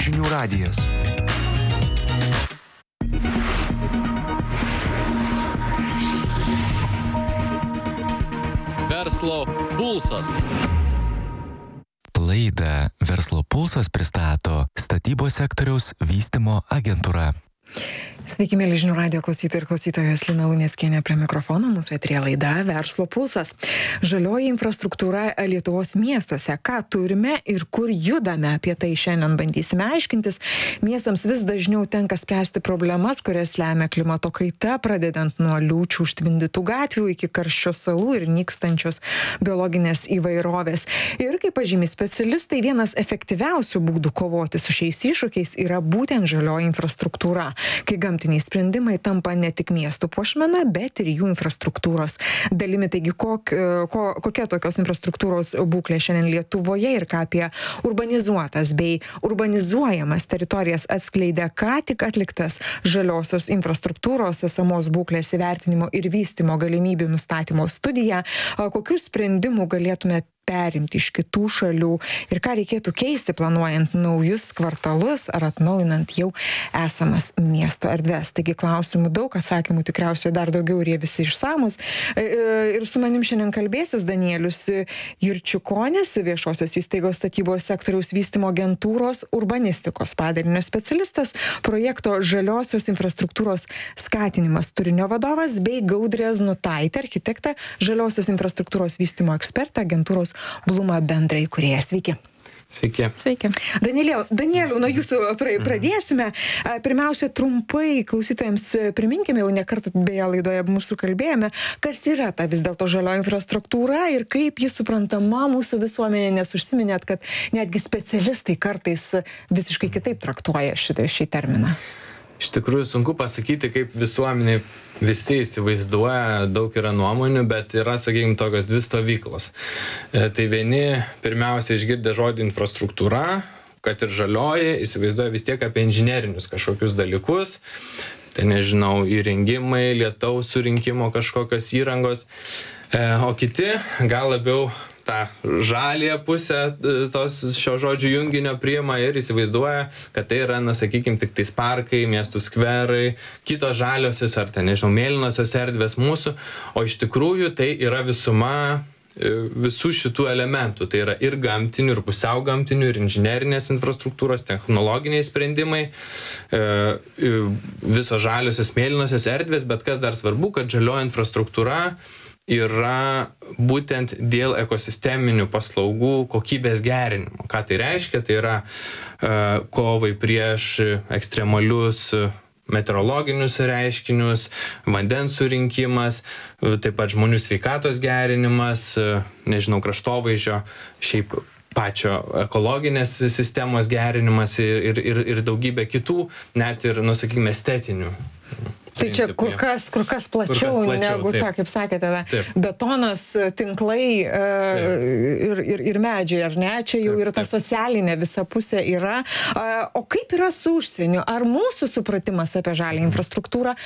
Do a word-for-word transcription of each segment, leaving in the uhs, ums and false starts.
Žinių radijas. Verslo pulsas. Laidą Verslo pulsas pristato statybos sektoriaus vystymo agentūra. Sveiki, mėly Žinių radijo klausytojai ir klausytojos, Lina Luneckienė prie mikrofono, mūsų eteryje laida Verslo pulsas. Žalioji infrastruktūra Lietuvos miestuose. Ką turime ir kur judame? Apie tai šiandien bandysime aiškintis. Miestams vis dažniau tenka spręsti problemas, kurias lemia klimato kaita, pradedant nuo liūčių užtvindytų gatvių iki karščio salų ir nykstančios biologinės įvairovės. Ir kaip pažymi specialistai, vienas efektyviausių būdų kovoti su šiais iššūkiais yra būtent žalioji infrastruktūra, kai gamtiniai sprendimai tampa ne tik miestų puošmena, bet ir jų infrastruktūros dalimi. Taigi, kok, ko, kokia tokios infrastruktūros būklė šiandien Lietuvoje ir ką apie urbanizuotas bei urbanizuojamas teritorijas atskleidė ką tik atliktas žaliosios infrastruktūros esamos būklės įvertinimo ir vystymo galimybių nustatymo studija, kokių sprendimų galėtume perimti iš kitų šalių ir ką reikėtų keisti planuojant naujus kvartalus ar atnaujinant jau esamas miesto erdves. Taigi klausimų daug, atsakymų tikriausiai dar daugiau ir jie visi išsamus. Ir su manim šiandien kalbėsis Danielius Jurčiukonis, viešosios įstaigos statybos sektoriaus vystymo agentūros urbanistikos padalinio specialistas, projekto žaliosios infrastruktūros skatinimas turinio vadovas bei Gaudrė Znutaitė, architektė, žaliosios infrastruktūros vystymo ekspertė, agentūros Bluma bendrai įkūrėja. Sveiki. Sveiki. Sveiki. Danieliau, Danieliau, nuo jūsų pradėsime. Pirmiausia, trumpai klausytojams priminkime, jau ne kartą beje laidoje mūsų kalbėjome, kas yra ta vis dėlto žalioji infrastruktūra ir kaip ji suprantama mūsų visuomenė, nes užsiminėt, kad netgi specialistai kartais visiškai kitaip traktuoja šitą, šį terminą. Iš tikrųjų sunku pasakyti, kaip visuomenė visi įsivaizduoja, daug yra nuomonių, bet yra, sakykime, tokios dvi stovyklos. E, tai vieni pirmiausia išgirdę žodį infrastruktūra, kad ir žalioji, įsivaizduoja vis tiek apie inžinerinius kažkokius dalykus, tai nežinau, įrengimai, lietaus surinkimo kažkokios įrangos, e, o kiti gal labiau tą žalėją pusę tos šio žodžių junginio priima ir įsivaizduoja, kad tai yra, na, sakykime, tik tais parkai, miestų skverai, kitos žaliosios ar ten, nežinau, mėlynosios erdvės mūsų, o iš tikrųjų tai yra visuma visų šitų elementų. Tai yra ir gamtinių, ir pusiau gamtinių, ir inžinerinės infrastruktūros, technologiniai sprendimai, visos žaliosios, mėlynosios erdvės, bet kas dar svarbu, kad žalioji infrastruktūra yra būtent dėl ekosisteminių paslaugų kokybės gerinimo. Ką tai reiškia? Tai yra uh, kovai prieš ekstremalius meteorologinius reiškinius, vandens surinkimas, taip pat žmonių sveikatos gerinimas, nežinau, kraštovaizdžio, šiaip pačio ekologinės sistemos gerinimas ir, ir, ir daugybė kitų, net ir, nu, sakykime, estetinių. Tai čia kur kas, kur kas plačiau, kur kas plačiau negu ta, kaip sakėte, taip. Betonas, tinklai ir, ir, ir medžiai, ar ne? Čia jau ir ta socialinė visa pusė yra. O kaip yra su užsieniu? Ar mūsų supratimas apie žalią infrastruktūrą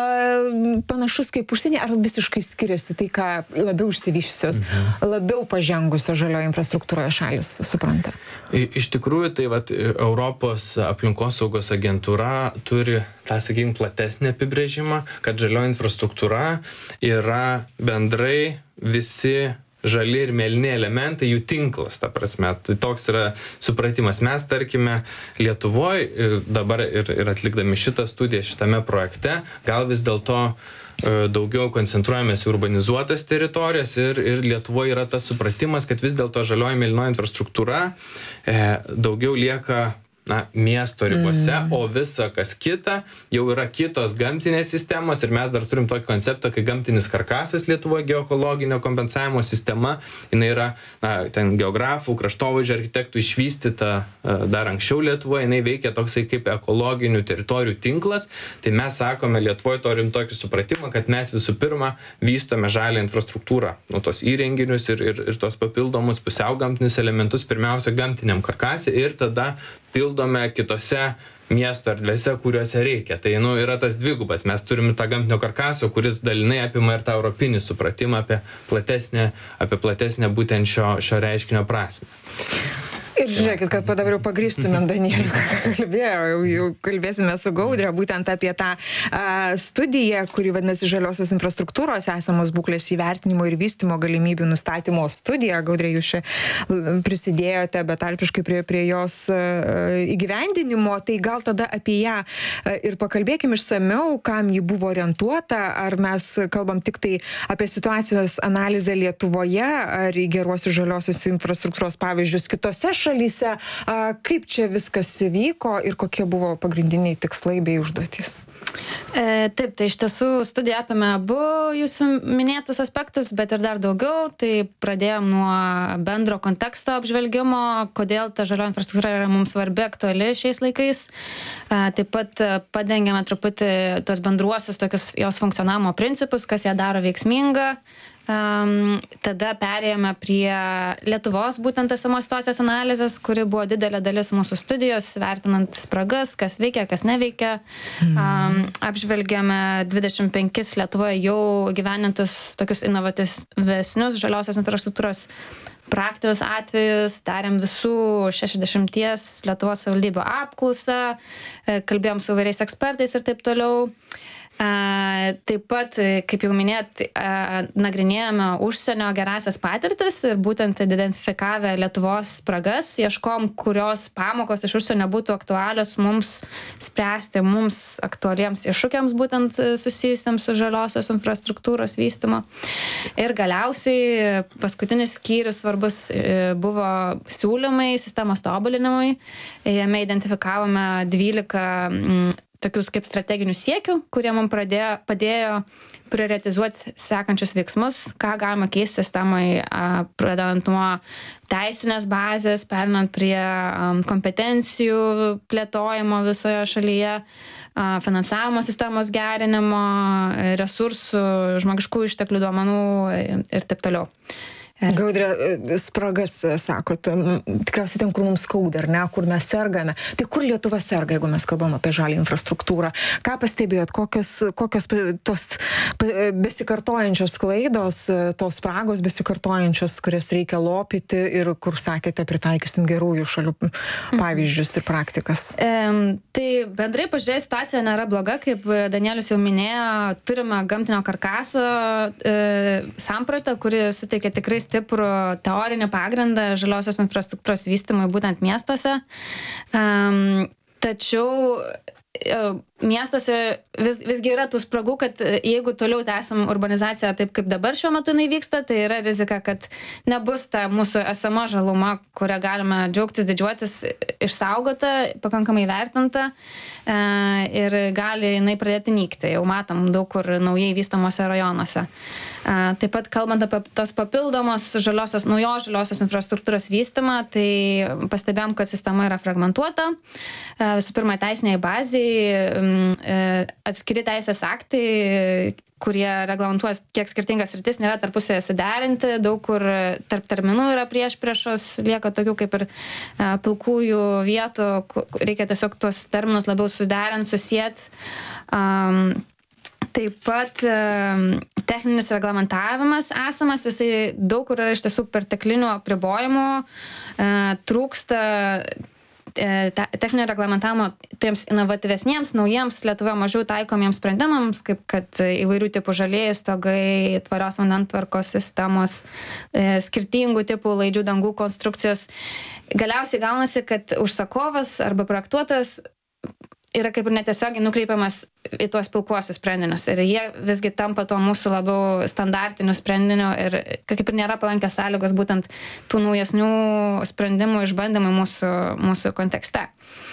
panašus kaip užsienį, ar visiškai skiriasi tai, ką labiau išsivyščiusios, mhm. labiau pažengusios žalioje infrastruktūroje šalis supranta? Iš tikrųjų, tai vat, Europos aplinkosaugos agentūra turi tą, sakykime, platesnį apibrėžimą, kad žalioji infrastruktūra yra bendrai visi žali ir mėlyni elementai, jų tinklas, ta prasme. Tai toks yra supratimas. Mes, tarkime, Lietuvoje dabar ir, ir atlikdami šitą studiją šitame projekte, gal vis dėlto daugiau koncentruojamės į urbanizuotas teritorijas ir, ir Lietuvoje yra tas supratimas, kad vis dėlto žalioji mėlynoji infrastruktūra e, daugiau lieka na, miesto ribose, mm. o visa kas kita jau yra kitos gamtinės sistemos ir mes dar turim tokį konceptą, kai gamtinis karkasas Lietuvoje, geoekologinio kompensavimo sistema, jinai yra na, ten geografų, kraštovaizdžio architektų išvystyta dar anksčiau Lietuvoje, jinai veikia toksai kaip ekologinių teritorijų tinklas, tai mes sakome Lietuvoje turim tokį supratimą, kad mes visų pirma vystome žalią infrastruktūrą, nu, tos įrenginius ir, ir, ir tos papildomus pusiau gamtinius elementus, pirmiausia gamtiniam karkase ir tada pildome kitose miesto erdvėse, kuriuose reikia. Tai nu, yra tas dvigubas. Mes turime tą gamtinio karkaso, kuris dalinai apima ir tą europinį supratimą apie platesnę, apie platesnę būtent šio, šio reiškinio prasmę. Ir žiūrėkit, kad dabar jau pagrįstumėm Danieliu, ką kalbėjo, jau, jau kalbėsime su Gaudre būtent apie tą a, studiją, kuri vadinasi žaliosios infrastruktūros esamos būklės įvertinimo ir vystymo galimybių nustatymo studija. Gaudre, jūs čia prisidėjote betarpiškai prie, prie jos a, įgyvendinimo, tai gal tada apie ją a, ir pakalbėkim išsamiau, kam ji buvo orientuota, ar mes kalbam tik tai apie situacijos analizę Lietuvoje, ar į geruosius žaliosios infrastruktūros pavyzdžius kitose šalyse, kaip čia viskas vyko ir kokie buvo pagrindiniai tikslai bei užduotys? E, taip, tai iš tiesų studija apėmė abu jūsų minėtus aspektus, bet ir dar daugiau. Tai pradėjom nuo bendro konteksto apžvelgimo, kodėl ta žalioji infrastruktūra yra mums svarbi, aktuali šiais laikais. E, taip pat padengėme truputį tos bendruosius tokius jos funkcionavimo principus, kas ją daro veiksmingą. Um, tada perėjome prie Lietuvos būtent esamos situacijos analizės, kuri buvo didelė dalis mūsų studijos, vertinant spragas, kas veikia, kas neveikia. Um, apžvelgėme dvidešimt penkis Lietuvoje jau gyvenintus tokius inovatyvesnius žaliosios infrastruktūros praktinius atvejus, darėm visų šešiasdešimties Lietuvos savivaldybių apklausą, kalbėjom su įvairiais ekspertais ir taip toliau. Taip pat, kaip jau minėt, nagrinėjome užsienio gerasias patirtis ir būtent identifikavę Lietuvos spragas, ieškom, kurios pamokos iš užsienio būtų aktualios mums spręsti, mums aktualiems iššūkiams būtent susijusiams su žaliosios infrastruktūros vystymo. Ir galiausiai paskutinis skyrius svarbus buvo siūlymai sistemos tobulinimui. Jame identifikavome dvylika tokius kaip strateginių siekių, kurie mums pradėjo, padėjo prioritizuoti sekančius veiksmus, ką galima keisti sistemai, pradedant nuo teisinės bazės, perinant prie kompetencijų plėtojimo visoje šalyje, finansavimo sistemos gerinimo, resursų, žmogiškų išteklių duomenų ir taip toliau. Gaudre, spragas, sakot, tikriausiai ten, kur mums skauda, ar ne, kur mes sergame. Tai kur Lietuva serga, jeigu mes kalbam apie žalią infrastruktūrą? Ką pastebėjot, kokios, kokios tos besikartojančios klaidos, tos spragos besikartojančios, kurias reikia lopyti ir kur, sakėte, pritaikysim gerųjų šalių pavyzdžius ir praktikas? E, tai bendrai pažiūrėjus, situacija nėra bloga, kaip Danielius jau minėjo, turime gamtinio karkaso e, sampratą, kuri suteikia tikrai stiprų teorinį pagrindą žaliosios infrastruktūros vystymui būtent miestuose. Um, tačiau miestuose vis, visgi yra tų spragų, kad jeigu toliau tęsim urbanizaciją taip, kaip dabar šiuo metu jinai vyksta, tai yra rizika, kad nebus ta mūsų esama žaluma, kurią galime džiaugtis, didžiuotis, išsaugota, pakankamai vertinta e, ir gali jinai pradėti nykti. Jau matom daug kur naujai vystomuose rajonuose. E, taip pat kalbant apie tos papildomos žaliosios, naujos žaliosios infrastruktūros vystymą, tai pastebėjom, kad sistema yra fragmentuota. E, visų pirma, teisiniai bazai, atskiri teisės aktai, kurie reglamentuos kiek skirtingas sritis, nėra tarpusėje suderinti, daug kur tarp terminų yra priešpriešos, lieka tokių kaip ir pilkųjų vietų, reikia tiesiog tuos terminus labiau suderinti, susijęti. Um, Taip pat techninis reglamentavimas esamas, jisai daug kur yra iš tiesų perteklinių apribojimų, trūksta techninio reglamentavimo tiems inovatyvesniems, naujiems Lietuvoje mažiau taikomiems sprendimams, kaip kad įvairių tipų žalieji stogai, tvarios vandentvarkos sistemos, skirtingų tipų laidžių dangų konstrukcijos. Galiausiai gaunasi, kad užsakovas arba projektuotojas yra kaip ir netiesiogiai nukreipiamas į tuos pilkuosius sprendinius. Ir jie visgi tampa to mūsų labiau standartinių sprendinių ir kaip ir nėra palankios sąlygos būtent tų naujesnių sprendimų išbandymui mūsų, mūsų kontekste.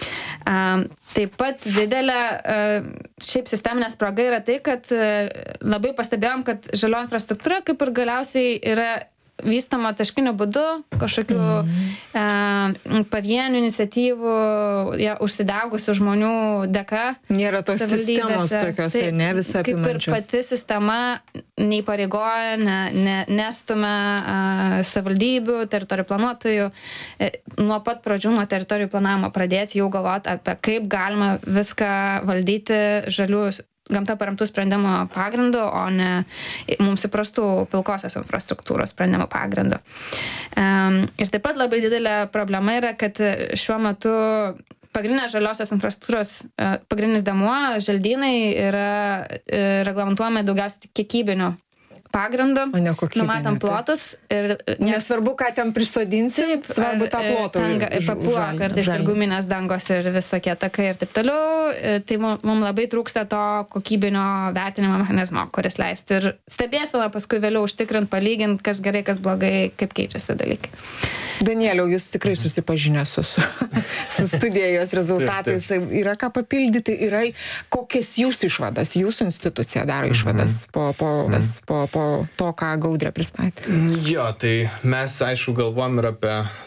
Taip pat didelė šiaip sisteminė spraga yra tai, kad labai pastebėjom, kad žalioji infrastruktūra kaip ir galiausiai yra vystoma taškiniu būdu, kažkokių mm. e, pavienių iniciatyvų, ja, užsidegusių žmonių dėka. Nėra tos sistemos tokios, tai, ne visą apimančios. Kaip ir pati sistema neįpareigoja, ne, ne, nestumia e, savivaldybių, teritorijų planuotojų. E, nuo pat pradžių, nuo teritorijų planavimo pradėti jau galvoti apie kaip galima viską valdyti žalių gamta paremtų sprendimų pagrindu, o ne mums įprastų pilkosios infrastruktūros sprendimų pagrindu. Ir taip pat labai didelė problema yra, kad šiuo metu pagrindinės žaliosios infrastruktūros pagrindinis dėmuo, želdynai, yra reglamentuojami daugiausiai kiekybiniu pagrindu, numatom plotus. Ir nes, nesvarbu, ką ten prisodinsi, taip, svarbu tą plotą. Papuo, kartais ir guminės dangos ir visokie takai ir taip toliau. Tai mums labai trūksta to kokybinio vertinimo mechanizmo, kuris leistų ir stebėseną paskui vėliau užtikrint, palygint, kas gerai, kas blogai, kaip keičiasi dalykai. Danieliau, jūs tikrai susipažinę su, su, su studijos rezultatais. Taip, taip. Yra ką papildyti, yra kokias jūs išvadas, jūsų institucija daro išvadas mhm. po, po, mhm. vis, po, po to, ką Gaudrė pristatė. Jo, tai mes, aišku, galvojam ir apie